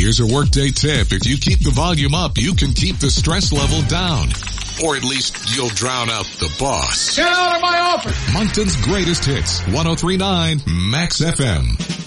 Here's a workday tip. If you keep the volume up, you can keep the stress level down. Or at least you'll drown out the boss. Get out of my office! Moncton's greatest hits, 103.9 Max FM.